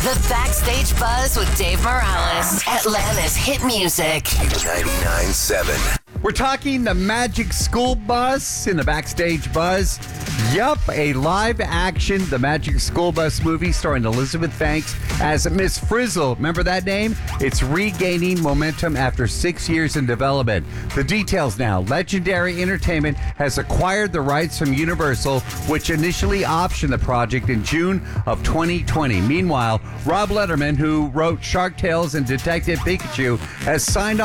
The Backstage Buzz with Dave Morales. Atlanta's hit music. 99.7. We're talking the Magic School Bus in the Backstage Buzz. Yup, a live-action The Magic School Bus movie starring Elizabeth Banks as Miss Frizzle. Remember that name? It's regaining momentum after 6 years in development. The details now. Legendary Entertainment has acquired the rights from Universal, which initially optioned the project in June of 2020. Meanwhile, Rob Letterman, who wrote Shark Tales and Detective Pikachu, has signed